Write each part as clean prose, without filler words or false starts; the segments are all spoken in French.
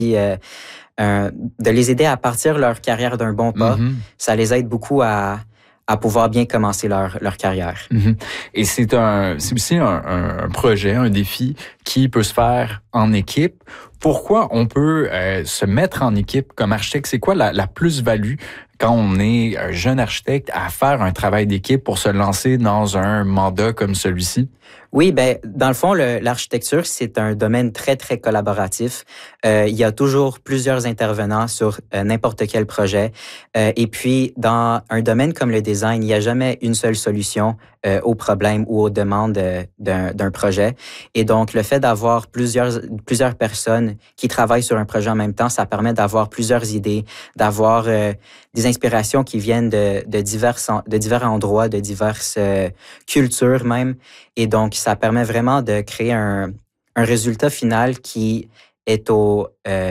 de les aider à partir leur carrière d'un bon pas. Mm-hmm. Ça les aide beaucoup à pouvoir bien commencer leur carrière. Mm-hmm. Et c'est aussi un projet, un défi qui peut se faire en équipe. Pourquoi on peut se mettre en équipe comme architecte? C'est quoi la plus-value quand on est un jeune architecte à faire un travail d'équipe pour se lancer dans un mandat comme celui-ci? Oui, ben dans le fond, l'architecture, c'est un domaine très, très collaboratif. Il y a toujours plusieurs intervenants sur n'importe quel projet. Et puis, dans un domaine comme le design, il n'y a jamais une seule solution aux problèmes ou aux demandes d'un projet. Et donc, le fait d'avoir plusieurs personnes qui travaillent sur un projet en même temps, ça permet d'avoir plusieurs idées, d'avoir des inspirations qui viennent de divers endroits, de diverses cultures même. Et donc, ça permet vraiment de créer un résultat final qui est au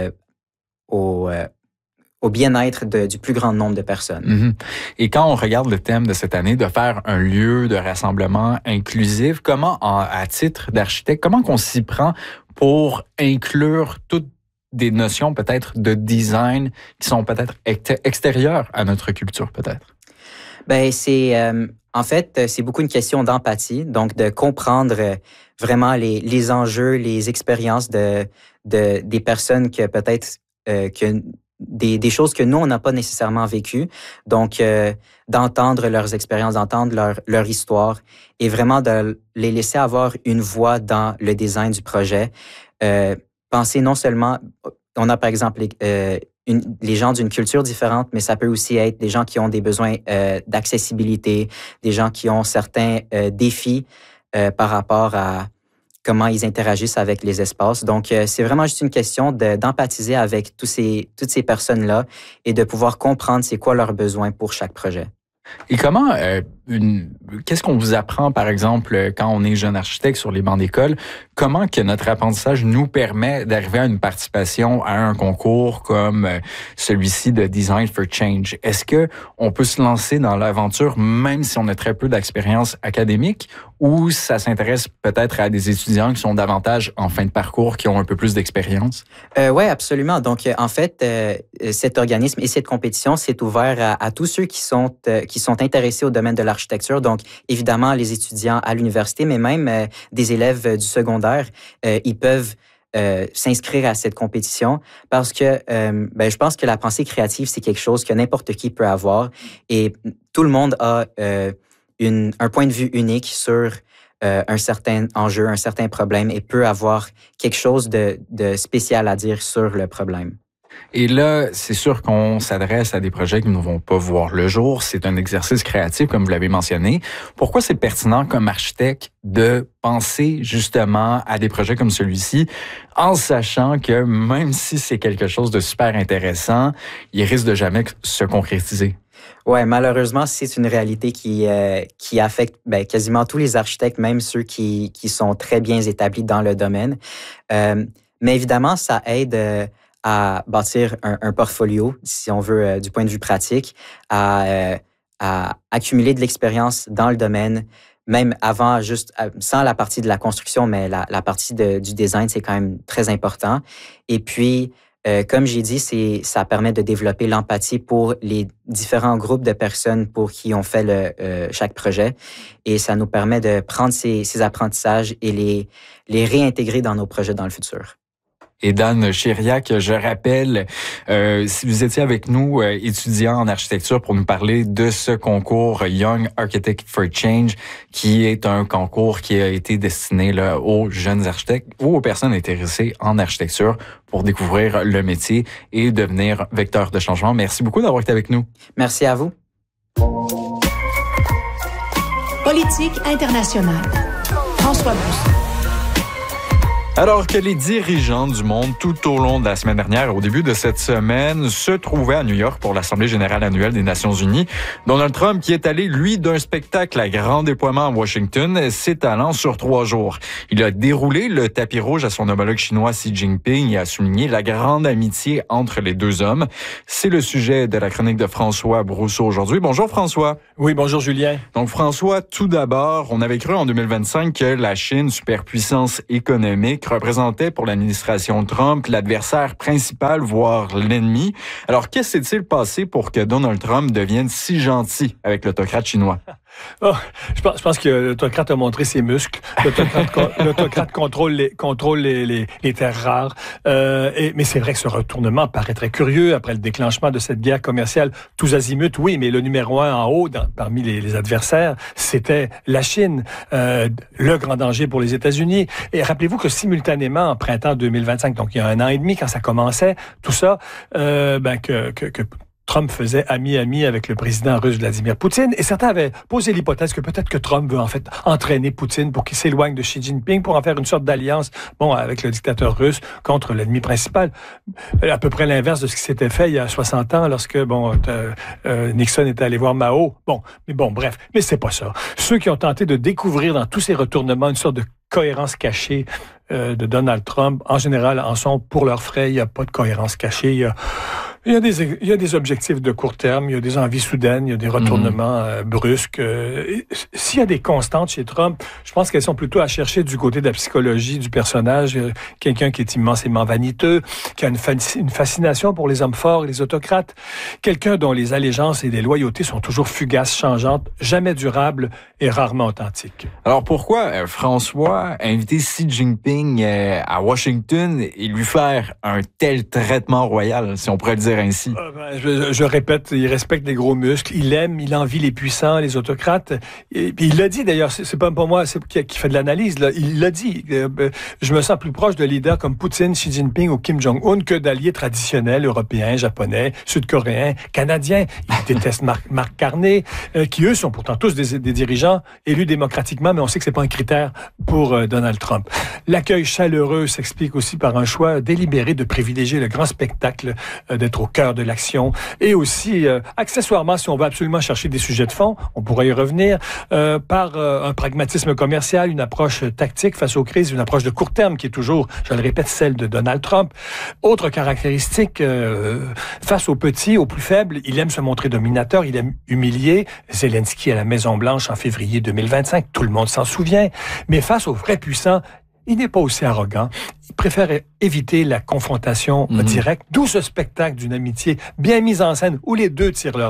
bien-être du plus grand nombre de personnes. Mm-hmm. Et quand on regarde le thème de cette année, de faire un lieu de rassemblement inclusif, à titre d'architecte, comment qu'on s'y prend pour inclure toutes des notions peut-être de design qui sont peut-être extérieures à notre culture peut-être? Ben en fait, c'est beaucoup une question d'empathie, donc de comprendre vraiment les enjeux, les expériences des personnes que peut-être des choses que nous, on n'a pas nécessairement vécues. Donc, d'entendre leurs expériences, d'entendre leur histoire et vraiment de les laisser avoir une voix dans le design du projet. Penser non seulement, on a par exemple les gens d'une culture différente, mais ça peut aussi être des gens qui ont des besoins d'accessibilité, des gens qui ont certains défis par rapport à comment ils interagissent avec les espaces. Donc, c'est vraiment juste une question d'empathiser avec toutes ces personnes-là et de pouvoir comprendre c'est quoi leurs besoins pour chaque projet. Et comment, qu'est-ce qu'on vous apprend, par exemple, quand on est jeune architecte sur les bancs d'école? Comment que notre apprentissage nous permet d'arriver à une participation à un concours comme celui-ci de Design for Change? Est-ce que on peut se lancer dans l'aventure même si on a très peu d'expérience académique ou ça s'intéresse peut-être à des étudiants qui sont davantage en fin de parcours, qui ont un peu plus d'expérience? Oui, absolument. Donc, en fait, cet organisme et cette compétition, c'est ouvert à tous ceux qui sont intéressés au domaine de l'architecture. Donc, évidemment, les étudiants à l'université, mais même des élèves du secondaire, ils peuvent s'inscrire à cette compétition parce que je pense que la pensée créative, c'est quelque chose que n'importe qui peut avoir et tout le monde a un point de vue unique sur un certain enjeu, un certain problème et peut avoir quelque chose de spécial à dire sur le problème. Et là, c'est sûr qu'on s'adresse à des projets qui ne vont pas voir le jour. C'est un exercice créatif, comme vous l'avez mentionné. Pourquoi c'est pertinent comme architecte de penser justement à des projets comme celui-ci en sachant que même si c'est quelque chose de super intéressant, il risque de jamais se concrétiser? Ouais, malheureusement, c'est une réalité qui affecte quasiment tous les architectes, même ceux qui sont très bien établis dans le domaine. Mais évidemment, ça aide à bâtir un portfolio, si on veut, du point de vue pratique, à accumuler de l'expérience dans le domaine, même avant, juste sans la partie de la construction, mais la partie du design, c'est quand même très important. Et puis, comme j'ai dit, ça permet de développer l'empathie pour les différents groupes de personnes pour qui on fait chaque projet. Et ça nous permet de prendre ces apprentissages et les réintégrer dans nos projets dans le futur. Et Dan Chiriac, je rappelle, si vous étiez avec nous, étudiant en architecture, pour nous parler de ce concours Young Architect for Change, qui est un concours qui a été destiné là, aux jeunes architectes ou aux personnes intéressées en architecture pour découvrir le métier et devenir vecteur de changement. Merci beaucoup d'avoir été avec nous. Merci à vous. Politique internationale. François Bousson. Alors que les dirigeants du monde, tout au long de la semaine dernière, au début de cette semaine, se trouvaient à New York pour l'Assemblée générale annuelle des Nations unies, Donald Trump, qui est allé, lui, d'un spectacle à grand déploiement à Washington, s'étalant sur 3 jours. Il a déroulé le tapis rouge à son homologue chinois Xi Jinping et a souligné la grande amitié entre les deux hommes. C'est le sujet de la chronique de François Brousseau aujourd'hui. Bonjour François. Oui, bonjour Julien. Donc François, tout d'abord, on avait cru en 2025 que la Chine, superpuissance économique, représentait pour l'administration Trump l'adversaire principal, voire l'ennemi. Alors, qu'est-ce qui s'est-il passé pour que Donald Trump devienne si gentil avec l'autocrate chinois? Oh, je pense que l'autocrate a montré ses muscles. L'autocrate contrôle les terres rares. Mais c'est vrai que ce retournement paraît très curieux après le déclenchement de cette guerre commerciale tous azimuts. Oui, mais le numéro un en haut parmi les adversaires, c'était la Chine, le grand danger pour les États-Unis. Et rappelez-vous que simultanément, en printemps 2025, donc il y a 1 an et demi, quand ça commençait, tout ça, que Trump faisait ami-ami avec le président russe Vladimir Poutine. Et certains avaient posé l'hypothèse que peut-être que Trump veut en fait entraîner Poutine pour qu'il s'éloigne de Xi Jinping, pour en faire une sorte d'alliance, avec le dictateur russe contre l'ennemi principal. À peu près l'inverse de ce qui s'était fait il y a 60 ans lorsque, Nixon était allé voir Mao. Bref. Mais c'est pas ça. Ceux qui ont tenté de découvrir dans tous ces retournements une sorte de cohérence cachée de Donald Trump, en général, en sont pour leurs frais. Il n'y a pas de cohérence cachée. Il y a des objectifs de court terme, il y a des envies soudaines, il y a des retournements brusques. S'il y a des constantes chez Trump, je pense qu'elles sont plutôt à chercher du côté de la psychologie du personnage. Quelqu'un qui est immensément vaniteux, qui a une fascination pour les hommes forts et les autocrates. Quelqu'un dont les allégeances et les loyautés sont toujours fugaces, changeantes, jamais durables et rarement authentiques. Alors pourquoi François inviter Xi Jinping à Washington et lui faire un tel traitement royal, si on pourrait le dire ainsi? Je répète, il respecte les gros muscles, il envie les puissants, les autocrates. Et puis il l'a dit d'ailleurs, c'est pas pour moi qui fait de l'analyse, là. Il l'a dit. Je me sens plus proche de leaders comme Poutine, Xi Jinping ou Kim Jong-un que d'alliés traditionnels européens, japonais, sud-coréens, canadiens. Il déteste Mark Carney, qui eux sont pourtant tous des dirigeants élus démocratiquement, mais on sait que c'est pas un critère pour Donald Trump. L'accueil chaleureux s'explique aussi par un choix délibéré de privilégier le grand spectacle, d'être au cœur de l'action, et aussi, accessoirement, si on veut absolument chercher des sujets de fond, on pourrait y revenir, par un pragmatisme commercial, une approche tactique face aux crises, une approche de court terme qui est toujours, je le répète, celle de Donald Trump. Autre caractéristique, face aux petits, aux plus faibles, il aime se montrer dominateur, il aime humilier. Zelensky à la Maison-Blanche en février 2025, tout le monde s'en souvient, mais face aux vrais puissants, il n'est pas aussi arrogant. Il préfère éviter la confrontation directe, d'où ce spectacle d'une amitié bien mise en scène où les deux tirent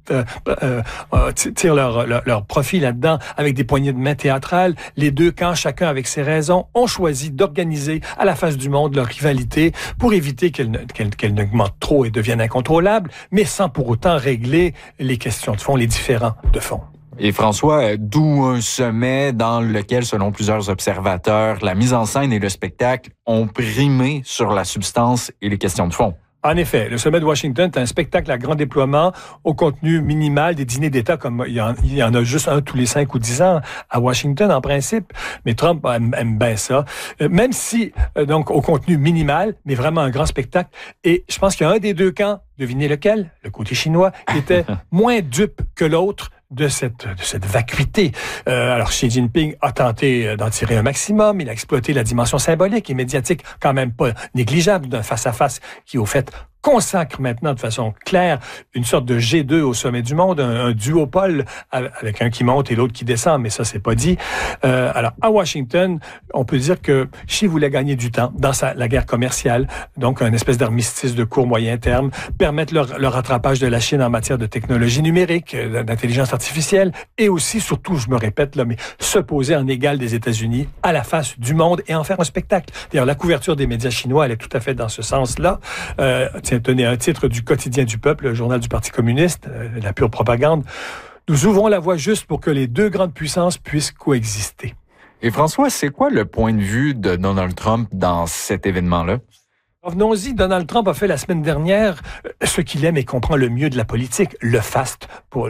leur profit là-dedans avec des poignées de main théâtrales. Les deux camps, chacun avec ses raisons, ont choisi d'organiser à la face du monde leur rivalité pour éviter qu'elle n'augmente trop et devienne incontrôlable, mais sans pour autant régler les questions de fond, les différends de fond. Et François, d'où un sommet dans lequel, selon plusieurs observateurs, la mise en scène et le spectacle ont primé sur la substance et les questions de fond. En effet, le sommet de Washington est un spectacle à grand déploiement au contenu minimal, des dîners d'État comme il y en a juste un tous les 5 ou 10 ans à Washington en principe, mais Trump aime bien ça. Même si, donc, au contenu minimal, mais vraiment un grand spectacle. Et je pense qu'il y a un des deux camps, devinez lequel, le côté chinois, qui était moins dupe que l'autre de cette vacuité. Alors, Xi Jinping a tenté d'en tirer un maximum. Il a exploité la dimension symbolique et médiatique quand même pas négligeable d'un face-à-face qui, au fait, consacre maintenant de façon claire une sorte de G2 au sommet du monde, un duopole avec un qui monte et l'autre qui descend, mais ça, c'est pas dit. Alors, à Washington, on peut dire que Xi voulait gagner du temps dans la guerre commerciale, donc un espèce d'armistice de court moyen terme, permettre le rattrapage de la Chine en matière de technologie numérique, d'intelligence artificielle, et aussi, surtout, je me répète là, mais se poser en égal des États-Unis à la face du monde et en faire un spectacle. D'ailleurs, la couverture des médias chinois, elle est tout à fait dans ce sens-là. Tenez un titre du Quotidien du Peuple, le journal du Parti communiste, la pure propagande. Nous ouvrons la voie juste pour que les deux grandes puissances puissent coexister. Et François, c'est quoi le point de vue de Donald Trump dans cet événement-là? Revenons-y, Donald Trump a fait la semaine dernière ce qu'il aime et comprend le mieux de la politique, le faste pour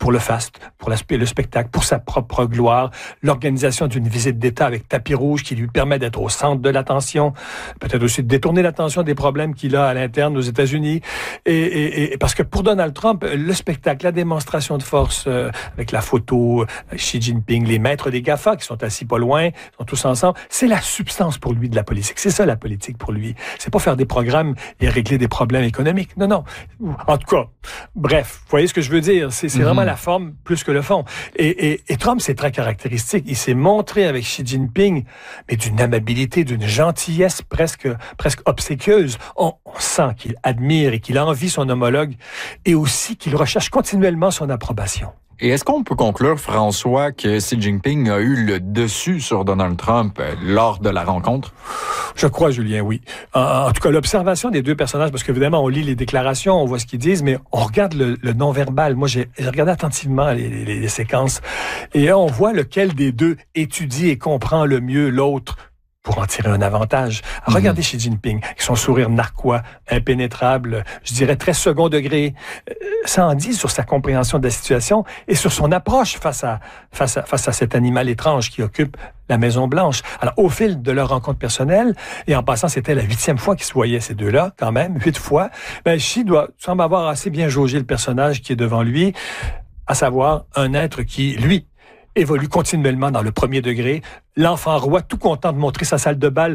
le spectacle, pour sa propre gloire, l'organisation d'une visite d'État avec tapis rouge qui lui permet d'être au centre de l'attention, peut-être aussi de détourner l'attention des problèmes qu'il a à l'interne aux États-Unis. Et parce que pour Donald Trump, le spectacle, la démonstration de force avec la photo, Xi Jinping, les maîtres des GAFA qui sont assis pas loin, sont tous ensemble, c'est la substance pour lui de la politique. C'est ça la politique pour lui. C'est pas faire des programmes et régler des problèmes économiques. Non. Non. En tout cas, bref, vous voyez ce que je veux dire? C'est vraiment la forme plus que le fond. Et Trump, c'est très caractéristique. Il s'est montré avec Xi Jinping, mais d'une amabilité, d'une gentillesse presque obséquieuse. On sent qu'il admire et qu'il envie son homologue et aussi qu'il recherche continuellement son approbation. Et est-ce qu'on peut conclure, François, que Xi Jinping a eu le dessus sur Donald Trump lors de la rencontre? Je crois, Julien, oui. En tout cas, l'observation des deux personnages, parce qu'évidemment, on lit les déclarations, on voit ce qu'ils disent, mais on regarde le non-verbal. Moi, j'ai regardé attentivement les séquences, et on voit lequel des deux étudie et comprend le mieux l'autre pour en tirer un avantage. Regardez Xi Jinping, avec son sourire narquois, impénétrable, je dirais très second degré. Ça en dit sur sa compréhension de la situation et sur son approche face à cet animal étrange qui occupe la Maison-Blanche. Alors, au fil de leur rencontre personnelle, et en passant, c'était la 8e fois qu'ils se voyaient, ces deux-là, quand même, 8 fois, Xi semble avoir assez bien jaugé le personnage qui est devant lui, à savoir un être qui, lui, évolue continuellement dans le premier degré. L'enfant roi, tout content de montrer sa salle de bal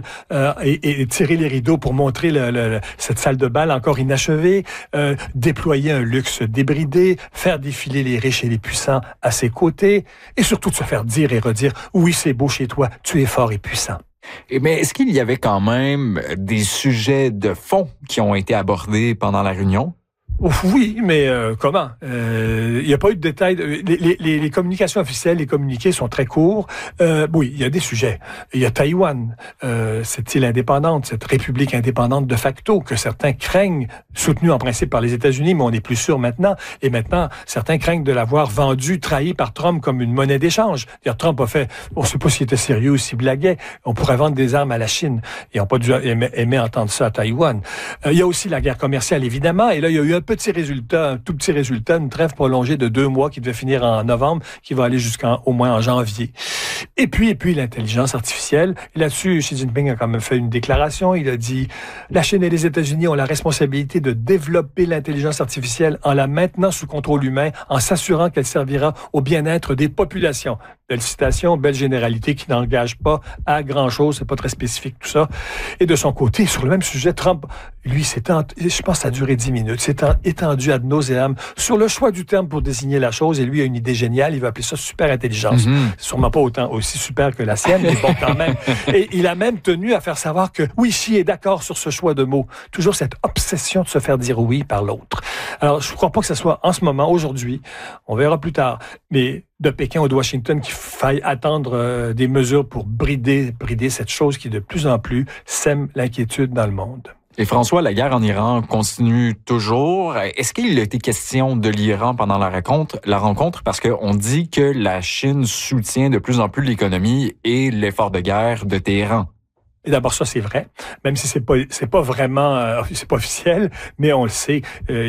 et tirer les rideaux pour montrer cette salle de bal encore inachevée, déployer un luxe débridé, faire défiler les riches et les puissants à ses côtés, et surtout de se faire dire et redire « Oui, c'est beau chez toi, tu es fort et puissant ». Mais est-ce qu'il y avait quand même des sujets de fond qui ont été abordés pendant la réunion? Oui, mais comment? Il n'y a pas eu de détails. Les communications officielles, les communiqués sont très courts. Oui, il y a des sujets. Il y a Taïwan, cette île indépendante, cette république indépendante de facto que certains craignent, soutenue en principe par les États-Unis, mais on n'est plus sûr maintenant. Et maintenant, certains craignent de l'avoir vendue, trahie par Trump comme une monnaie d'échange. Trump a fait, on ne sait pas s'il était sérieux ou s'il blaguait. On pourrait vendre des armes à la Chine. Ils n'ont pas dû aimer entendre ça à Taïwan. Il y a aussi la guerre commerciale, évidemment. Et là, il y a eu un tout petit résultat, une trêve prolongée de 2 mois qui devait finir en novembre, qui va aller au moins en janvier. Et puis l'intelligence artificielle. Et là-dessus, Xi Jinping a quand même fait une déclaration. Il a dit « La Chine et les États-Unis ont la responsabilité de développer l'intelligence artificielle en la maintenant sous contrôle humain, en s'assurant qu'elle servira au bien-être des populations. » Belle citation, belle généralité qui n'engage pas à grand-chose, c'est pas très spécifique tout ça. Et de son côté, sur le même sujet, Trump, lui, je pense que ça a duré 10 minutes, s'est étendu ad nauseam sur le choix du terme pour désigner la chose, et lui a une idée géniale, il va appeler ça super intelligence. Sûrement pas aussi super que la sienne, mais bon quand même. Et il a même tenu à faire savoir que oui, Xi est d'accord sur ce choix de mots. Toujours cette obsession de se faire dire oui par l'autre. Alors, je ne crois pas que ce soit en ce moment, aujourd'hui, on verra plus tard, mais de Pékin ou de Washington qu'il faille attendre des mesures pour brider cette chose qui de plus en plus sème l'inquiétude dans le monde. Et François, la guerre en Iran continue toujours. Est-ce qu'il a été question de l'Iran pendant la rencontre? Parce qu'on dit que la Chine soutient de plus en plus l'économie et l'effort de guerre de Téhéran. Et d'abord, ça, c'est vrai. Même si c'est pas vraiment, c'est pas officiel, mais on le sait.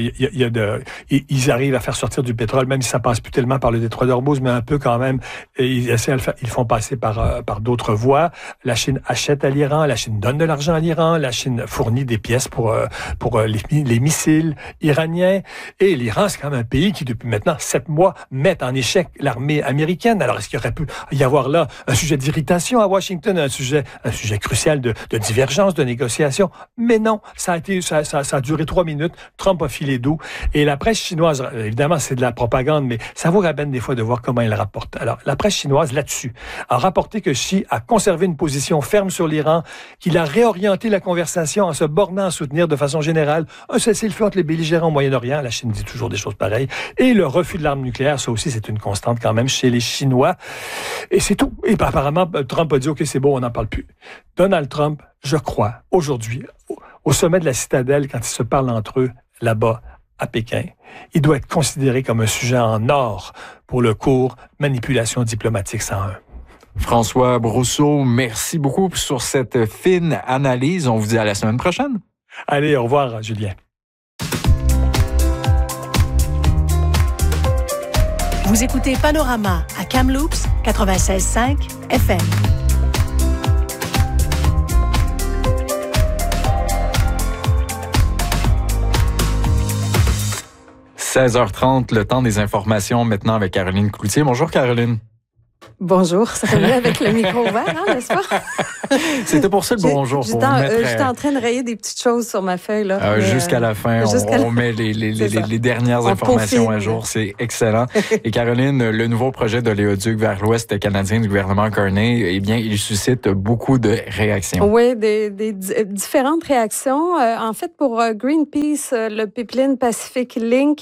Ils arrivent à faire sortir du pétrole, même si ça passe plus tellement par le détroit d'Ormuz, mais un peu quand même. Ils essaient de le faire, ils font passer par d'autres voies. La Chine achète à l'Iran, la Chine donne de l'argent à l'Iran, la Chine fournit des pièces pour les missiles iraniens. Et l'Iran, c'est quand même un pays qui, depuis maintenant 7 mois, met en échec l'armée américaine. Alors, est-ce qu'il aurait pu y avoir là un sujet d'irritation à Washington, un sujet crucial de divergence, de négociation? Mais non, ça a duré 3 minutes. Trump a filé doux. Et la presse chinoise, évidemment, c'est de la propagande, mais ça vaut la peine des fois de voir comment elle rapporte. Alors, la presse chinoise, là-dessus, a rapporté que Xi a conservé une position ferme sur l'Iran, qu'il a réorienté la conversation en se bornant à soutenir de façon générale un cessez-le-feu entre les belligérants au Moyen-Orient. La Chine dit toujours des choses pareilles. Et le refus de l'arme nucléaire, ça aussi, c'est une constante quand même chez les Chinois. Et c'est tout. Et apparemment, Trump a dit, OK, c'est bon, on n'en parle plus. Donald Trump, je crois, aujourd'hui, au sommet de la citadelle, quand ils se parlent entre eux, là-bas, à Pékin, il doit être considéré comme un sujet en or pour le cours Manipulation diplomatique 101. François Brousseau, merci beaucoup sur cette fine analyse. On vous dit à la semaine prochaine. Allez, au revoir, Julien. Vous écoutez Panorama à Kamloops 96.5 FM. « 16h30, le temps des informations maintenant avec Caroline Cloutier. Bonjour Caroline. Bonjour, ça revient avec le micro ouvert, n'est-ce pas? C'était pour ça le bonjour. J'étais en train de rayer des petites choses sur ma feuille. Là, jusqu'à la fin, on met les dernières informations à jour. C'est excellent. Et Caroline, le nouveau projet d'oléoduc vers l'ouest canadien du gouvernement Carney, eh bien, il suscite beaucoup de réactions. Oui, des différentes réactions. En fait, pour Greenpeace, le pipeline Pacific Link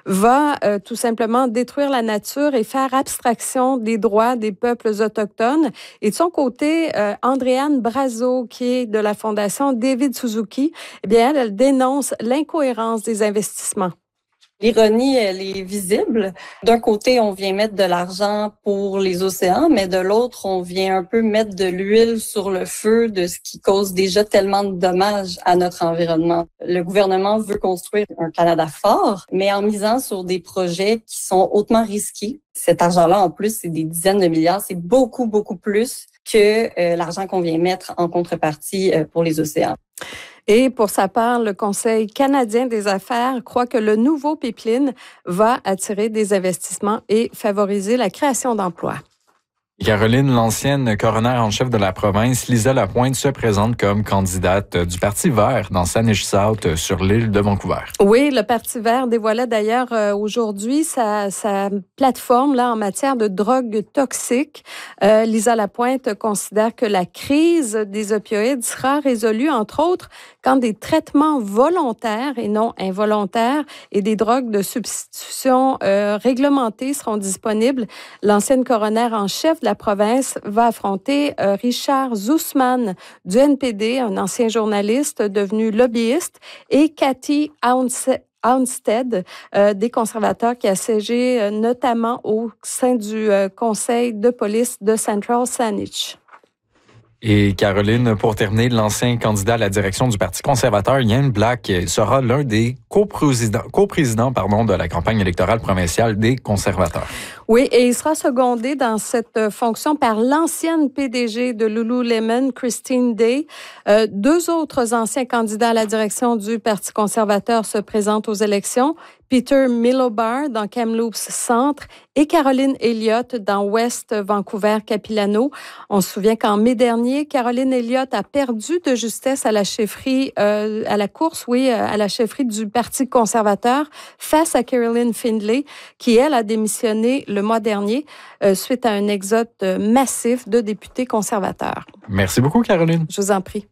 va tout simplement détruire la nature et faire abstraction des droits des peuples autochtones. Et de son côté, Andréane Brazo, qui est de la Fondation David Suzuki, eh bien, elle dénonce l'incohérence des investissements. L'ironie, elle est visible. D'un côté, on vient mettre de l'argent pour les océans, mais de l'autre, on vient un peu mettre de l'huile sur le feu de ce qui cause déjà tellement de dommages à notre environnement. Le gouvernement veut construire un Canada fort, mais en misant sur des projets qui sont hautement risqués. Cet argent-là, en plus, c'est des dizaines de milliards. C'est beaucoup, beaucoup plus que l'argent qu'on vient mettre en contrepartie pour les océans. Et pour sa part, le Conseil canadien des affaires croit que le nouveau pipeline va attirer des investissements et favoriser la création d'emplois. Caroline, l'ancienne coroner en chef de la province, Lisa Lapointe, se présente comme candidate du Parti vert dans Saanich-South sur l'île de Vancouver. Oui, le Parti vert dévoilait d'ailleurs aujourd'hui sa plateforme là en matière de drogue toxique. Lisa Lapointe considère que la crise des opioïdes sera résolue, entre autres, quand des traitements volontaires et non involontaires et des drogues de substitution réglementées seront disponibles. L'ancienne coroner en chef de la province va affronter Richard Zussman du NPD, un ancien journaliste devenu lobbyiste, et Cathy Ownstead, des conservateurs qui a siégé notamment au sein du conseil de police de Central Saanich. Et Caroline, pour terminer, l'ancien candidat à la direction du Parti conservateur, Ian Black, sera l'un des coprésidents de la campagne électorale provinciale des conservateurs. Oui, et il sera secondé dans cette fonction par l'ancienne PDG de Lululemon, Christine Day. Deux autres anciens candidats à la direction du Parti conservateur se présentent aux élections. Peter Milobar dans Kamloops Centre et Caroline Elliott dans West Vancouver-Capilano. On se souvient qu'en mai dernier, Caroline Elliott a perdu de justesse à la chefferie, à la chefferie du Parti conservateur face à Caroline Findlay, qui, elle, a démissionné le mois dernier suite à un exode massif de députés conservateurs. Merci beaucoup, Caroline. Je vous en prie.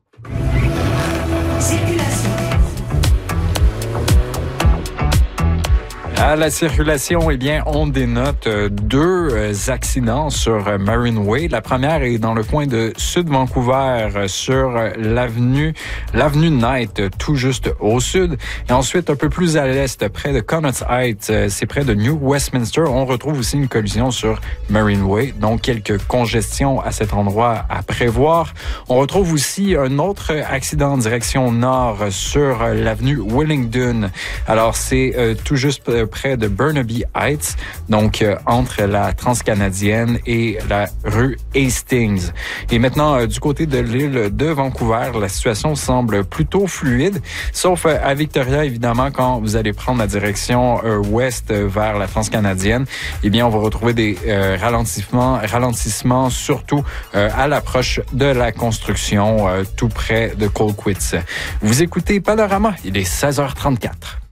À la circulation, eh bien, on dénote deux accidents sur Marine Way. La première est dans le coin de Sud-Vancouver, sur l'avenue Knight, tout juste au sud. Et ensuite, un peu plus à l'est, près de Connaught Heights, c'est près de New Westminster. On retrouve aussi une collision sur Marine Way, donc quelques congestions à cet endroit à prévoir. On retrouve aussi un autre accident en direction nord sur l'avenue Willingdon. Alors, c'est tout juste près de Burnaby Heights, donc entre la Transcanadienne et la rue Hastings. Et maintenant, du côté de l'île de Vancouver, la situation semble plutôt fluide, sauf à Victoria, évidemment, quand vous allez prendre la direction ouest vers la Transcanadienne, eh bien, on va retrouver des ralentissements surtout à l'approche de la construction, tout près de Colquitt. Vous écoutez Panorama, il est 16h34.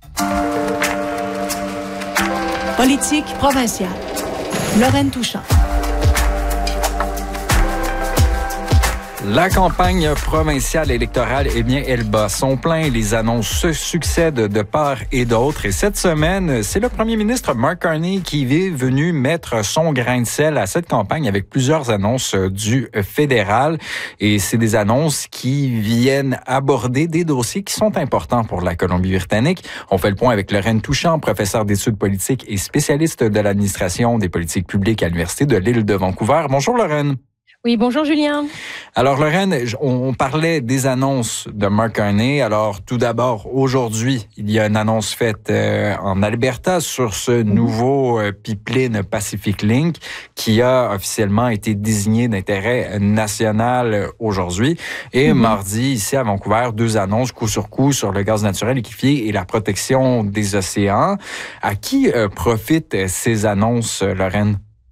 Politique provinciale. Lorraine Touchant. La campagne provinciale électorale, eh bien, elle bat son plein. Les annonces se succèdent de part et d'autre. Et cette semaine, c'est le premier ministre Mark Carney qui est venu mettre son grain de sel à cette campagne avec plusieurs annonces du fédéral. Et c'est des annonces qui viennent aborder des dossiers qui sont importants pour la Colombie-Britannique. On fait le point avec Lorraine Touchant, professeure d'études politiques et spécialiste de l'administration des politiques publiques à l'Université de l'île de Vancouver. Bonjour Lorraine. Oui, bonjour Julien. Alors Lorraine, on parlait des annonces de Mark Carney. Alors tout d'abord, aujourd'hui, il y a une annonce faite en Alberta sur ce nouveau pipeline Pacific Link qui a officiellement été désigné d'intérêt national aujourd'hui. Et mardi, ici à Vancouver, deux annonces coup sur coup sur le gaz naturel liquéfié et la protection des océans. À qui profitent ces annonces, Lorraine?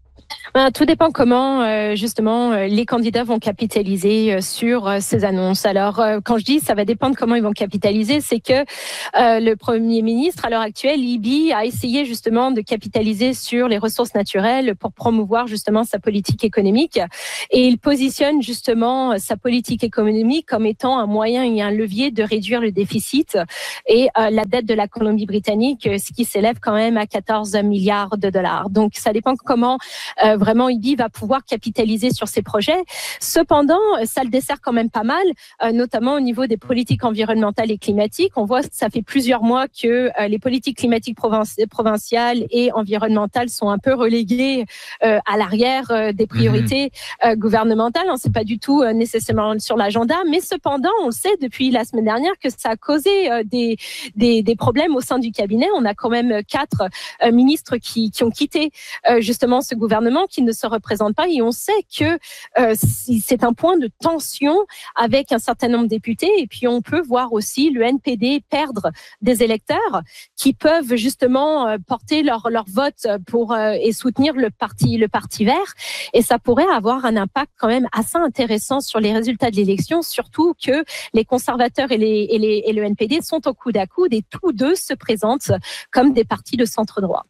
Tout dépend comment, justement, les candidats vont capitaliser sur ces annonces. Alors, quand je dis ça va dépendre comment ils vont capitaliser, c'est que le Premier ministre, à l'heure actuelle, Libye, a essayé justement de capitaliser sur les ressources naturelles pour promouvoir justement sa politique économique. Et il positionne justement sa politique économique comme étant un moyen et un levier de réduire le déficit et la dette de la Colombie-Britannique, ce qui s'élève quand même à 14 milliards de dollars. Donc, ça dépend comment vraiment Libye va pouvoir capitaliser sur ces projets. Cependant, ça le dessert quand même pas mal, notamment au niveau des politiques environnementales et climatiques. On voit que ça fait plusieurs mois que les politiques climatiques provinciales et environnementales sont un peu reléguées à l'arrière des priorités gouvernementales. C'est pas du tout nécessairement sur l'agenda, mais cependant, on le sait depuis la semaine dernière que ça a causé des problèmes au sein du cabinet. On a quand même 4 ministres qui ont quitté justement ce gouvernement, qui ne se représentent pas, et on sait que c'est un point de tension avec un certain nombre de députés. Et puis on peut voir aussi le NPD perdre des électeurs qui peuvent justement porter leur vote pour et soutenir le parti vert, et ça pourrait avoir un impact quand même assez intéressant sur les résultats de l'élection, surtout que les conservateurs et le NPD sont au coude à coude et tous deux se présentent comme des partis de centre droit.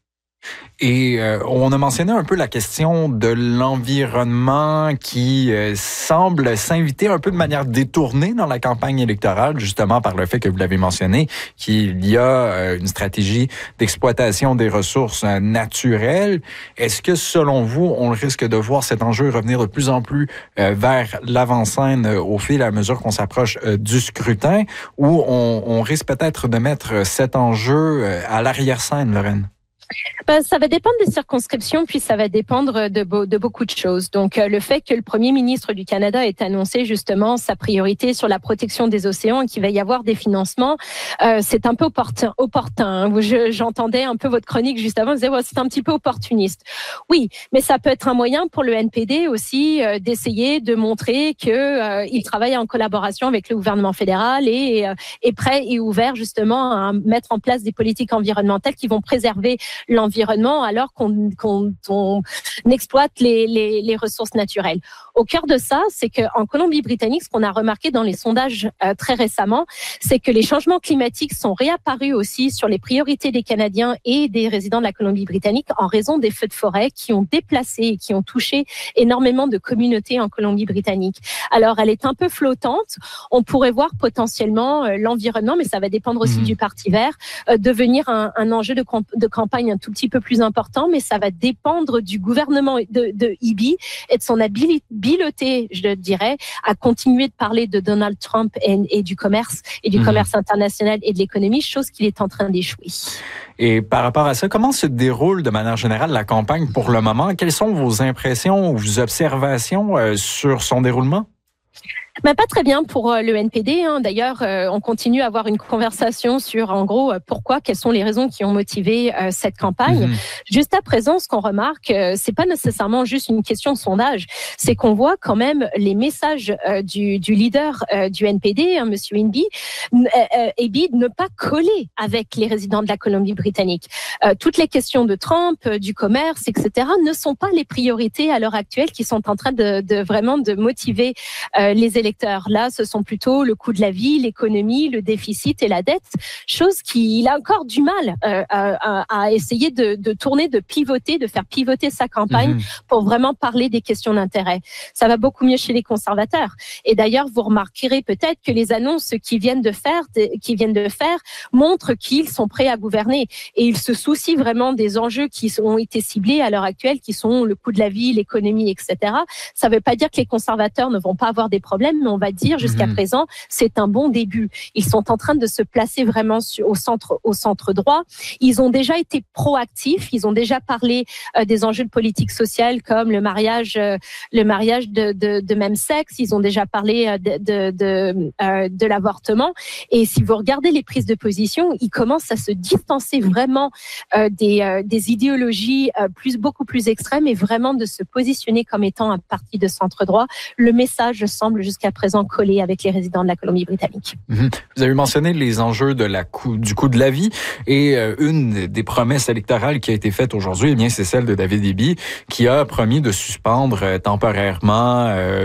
Et on a mentionné un peu la question de l'environnement qui semble s'inviter un peu de manière détournée dans la campagne électorale, justement par le fait que vous l'avez mentionné, qu'il y a une stratégie d'exploitation des ressources naturelles. Est-ce que, selon vous, on risque de voir cet enjeu revenir de plus en plus vers l'avant-scène au fil et à mesure qu'on s'approche du scrutin, ou on risque peut-être de mettre cet enjeu à l'arrière-scène, Lorraine? Ça va dépendre des circonscriptions, puis ça va dépendre de beaucoup de choses. Donc, le fait que le Premier ministre du Canada ait annoncé justement sa priorité sur la protection des océans et qu'il va y avoir des financements, c'est un peu opportun. J'entendais un peu votre chronique juste avant, vous disiez, c'est un petit peu opportuniste. Oui, mais ça peut être un moyen pour le NPD aussi d'essayer de montrer qu'il travaille en collaboration avec le gouvernement fédéral et est prêt et ouvert justement à mettre en place des politiques environnementales qui vont préserver l'environnement alors qu'on exploite les ressources naturelles. Au cœur de ça, c'est qu'en Colombie-Britannique, ce qu'on a remarqué dans les sondages très récemment, c'est que les changements climatiques sont réapparus aussi sur les priorités des Canadiens et des résidents de la Colombie-Britannique en raison des feux de forêt qui ont déplacé et qui ont touché énormément de communautés en Colombie-Britannique. Alors, elle est un peu flottante. On pourrait voir potentiellement l'environnement, mais ça va dépendre aussi du Parti vert, devenir un enjeu de campagne un tout petit peu plus important, mais ça va dépendre du gouvernement de Libye et de son habileté, je dirais, à continuer de parler de Donald Trump et du commerce international et de l'économie, chose qu'il est en train d'échouer. Et par rapport à ça, comment se déroule de manière générale la campagne pour le moment? Quelles sont vos impressions ou vos observations sur son déroulement? Pas très bien pour le NPD. D'ailleurs, on continue à avoir une conversation sur, en gros, quelles sont les raisons qui ont motivé cette campagne. Juste à présent, ce qu'on remarque, c'est pas nécessairement juste une question de sondage, c'est qu'on voit quand même les messages du leader du NPD, Monsieur Eby, ne pas coller avec les résidents de la Colombie-Britannique. Toutes les questions de Trump, du commerce, etc., ne sont pas les priorités à l'heure actuelle qui sont en train de vraiment de motiver les électeurs. Là, ce sont plutôt le coût de la vie, l'économie, le déficit et la dette, chose qu'il a encore du mal à essayer de tourner, de pivoter, de faire pivoter sa campagne pour vraiment parler des questions d'intérêt. Ça va beaucoup mieux chez les conservateurs. Et d'ailleurs, vous remarquerez peut-être que les annonces qu'ils viennent de faire montrent qu'ils sont prêts à gouverner. Et ils se soucient vraiment des enjeux qui ont été ciblés à l'heure actuelle, qui sont le coût de la vie, l'économie, etc. Ça ne veut pas dire que les conservateurs ne vont pas avoir des problèmes, mais on va dire jusqu'à présent, c'est un bon début. Ils sont en train de se placer vraiment au centre droit. Ils ont déjà été proactifs. Ils ont déjà parlé des enjeux de politique sociale comme le mariage de même sexe. Ils ont déjà parlé de l'avortement. Et si vous regardez les prises de position, ils commencent à se distancer vraiment des idéologies beaucoup plus extrêmes et vraiment de se positionner comme étant un parti de centre droit. Le message semble jusqu'à jusqu'à présent collé avec les résidents de la Colombie-Britannique. Vous avez mentionné les enjeux du coût de la vie et une des promesses électorales qui a été faite aujourd'hui, eh bien, c'est celle de David Eby qui a promis de suspendre temporairement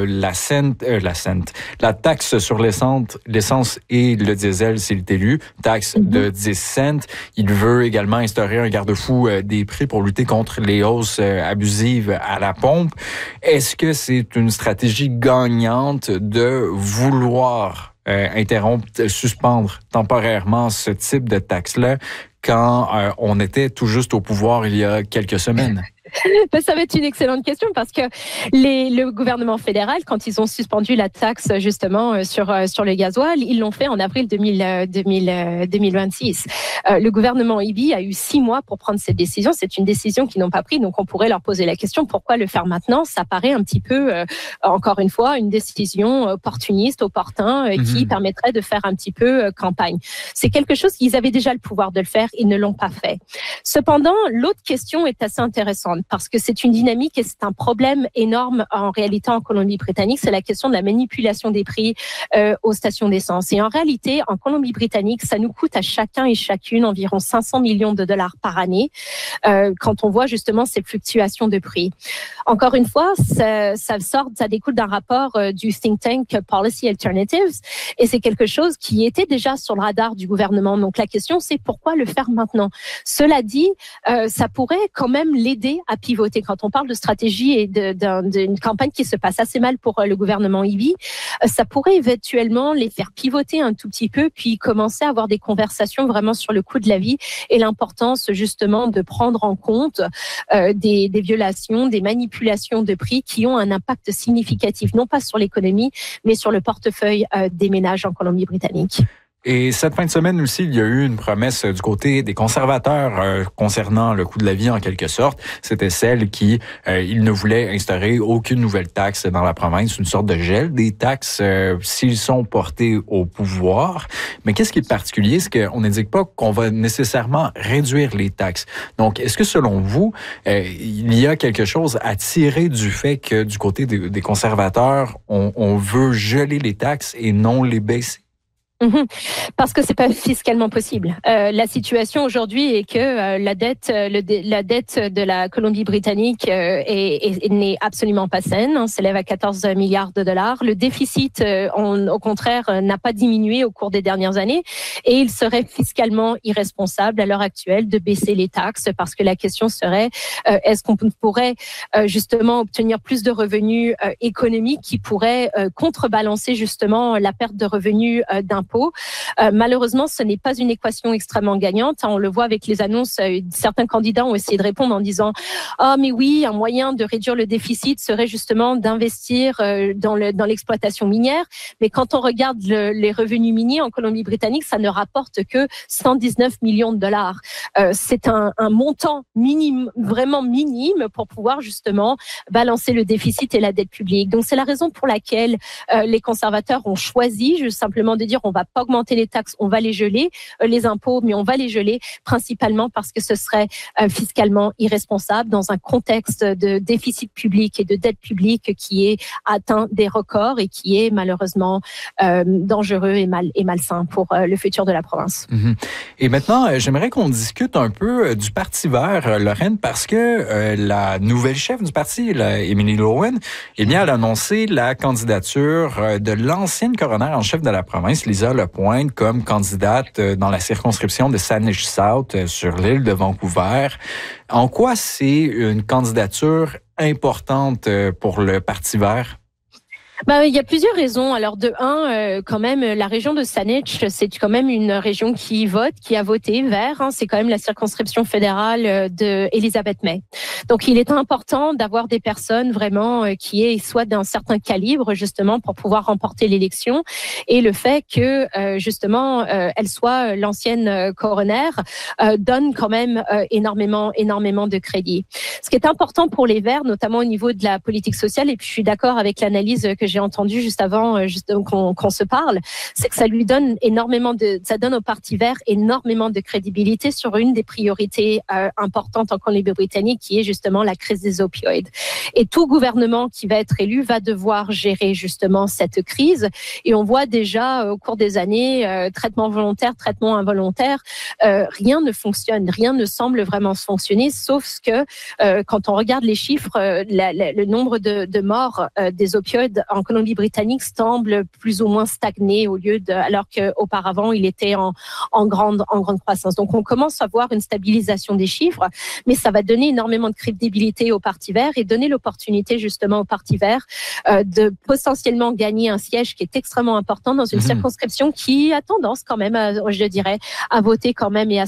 la taxe sur l'essence et le diesel s'il est élu, taxe de 10 cents. Il veut également instaurer un garde-fou des prix pour lutter contre les hausses abusives à la pompe. Est-ce que c'est une stratégie gagnante de vouloir suspendre temporairement ce type de taxe-là quand on était tout juste au pouvoir il y a quelques semaines? Ça va être une excellente question parce que le gouvernement fédéral, quand ils ont suspendu la taxe justement sur le gasoil, ils l'ont fait en avril 2026. Le gouvernement Eby a eu 6 mois pour prendre cette décision. C'est une décision qu'ils n'ont pas prise, donc on pourrait leur poser la question pourquoi le faire maintenant? Ça paraît un petit peu, encore une fois, une décision opportun, qui permettrait de faire un petit peu campagne. C'est quelque chose qu'ils avaient déjà le pouvoir de le faire, ils ne l'ont pas fait. Cependant, l'autre question est assez intéressante parce que c'est une dynamique et c'est un problème énorme en réalité en Colombie-Britannique, c'est la question de la manipulation des prix aux stations d'essence. Et en réalité, en Colombie-Britannique, ça nous coûte à chacun et chacune environ 500 millions de dollars par année quand on voit justement ces fluctuations de prix. Encore une fois, ça découle d'un rapport du think tank Policy Alternatives et c'est quelque chose qui était déjà sur le radar du gouvernement. Donc la question, c'est pourquoi le faire maintenant? Cela dit, ça pourrait quand même l'aider à pivoter. Quand on parle de stratégie et d'une campagne qui se passe assez mal pour le gouvernement Eby, ça pourrait éventuellement les faire pivoter un tout petit peu, puis commencer à avoir des conversations vraiment sur le coût de la vie et l'importance justement de prendre en compte des violations, des manipulations de prix qui ont un impact significatif, non pas sur l'économie, mais sur le portefeuille des ménages en Colombie-Britannique. Et cette fin de semaine aussi, il y a eu une promesse du côté des conservateurs concernant le coût de la vie en quelque sorte. C'était celle qui, ils ne voulaient instaurer aucune nouvelle taxe dans la province, une sorte de gel des taxes s'ils sont portés au pouvoir. Mais qu'est-ce qui est particulier, c'est qu'on n'indique pas qu'on va nécessairement réduire les taxes. Donc, est-ce que selon vous, il y a quelque chose à tirer du fait que du côté des conservateurs, on veut geler les taxes et non les baisser? Parce que c'est pas fiscalement possible. La situation aujourd'hui est que la dette de la Colombie-Britannique n'est absolument pas saine. On s'élève à 14 milliards de dollars. Le déficit, au contraire, n'a pas diminué au cours des dernières années. Et il serait fiscalement irresponsable à l'heure actuelle de baisser les taxes parce que la question serait est-ce qu'on pourrait justement obtenir plus de revenus économiques qui pourraient contrebalancer justement la perte de revenus d'impôts. Malheureusement, ce n'est pas une équation extrêmement gagnante. On le voit avec les annonces. Certains candidats ont essayé de répondre en disant « Ah, mais oui, un moyen de réduire le déficit serait justement d'investir dans l'exploitation minière. » Mais quand on regarde les revenus miniers en Colombie-Britannique, ça ne rapporte que 119 millions de dollars. C'est un montant minime, vraiment minime pour pouvoir justement balancer le déficit et la dette publique. Donc, c'est la raison pour laquelle les conservateurs ont choisi juste simplement de dire on va pas augmenter les taxes, on va les geler, les impôts, mais on va les geler principalement parce que ce serait fiscalement irresponsable dans un contexte de déficit public et de dette publique qui est atteint des records et qui est malheureusement dangereux et malsain pour le futur de la province. Et maintenant, j'aimerais qu'on discute un peu du Parti vert, Lorraine, parce que la nouvelle chef du parti, Emily Lowen, eh bien, elle a annoncé la candidature de l'ancienne coroner en chef de la province, Lisa Lapointe, comme candidate dans la circonscription de Saanich South sur l'île de Vancouver. En quoi c'est une candidature importante pour le Parti vert? Il y a plusieurs raisons. Alors de un, quand même, la région de Saanich, c'est quand même une région qui a voté vert. C'est quand même la circonscription fédérale de Elizabeth May. Donc il est important d'avoir des personnes vraiment qui soient d'un certain calibre justement pour pouvoir remporter l'élection. Et le fait que justement elle soit l'ancienne coroner donne quand même énormément de crédit. Ce qui est important pour les Verts, notamment au niveau de la politique sociale, et puis je suis d'accord avec l'analyse que que j'ai entendu juste avant qu'on se parle, c'est que ça donne au Parti vert énormément de crédibilité sur une des priorités importantes en Colombie-Britannique, qui est justement la crise des opioïdes. Et tout gouvernement qui va être élu va devoir gérer justement cette crise. Et on voit déjà au cours des années, traitement volontaire, traitement involontaire, rien ne fonctionne, rien ne semble vraiment fonctionner, sauf que quand on regarde les chiffres, le nombre de morts des opioïdes en Colombie-Britannique semble plus ou moins stagner alors qu'auparavant il était en grande croissance. Donc on commence à voir une stabilisation des chiffres, mais ça va donner énormément de crédibilité au Parti vert et donner l'opportunité justement au Parti vert de potentiellement gagner un siège qui est extrêmement important dans une circonscription qui a tendance quand même, je dirais, à voter quand même et à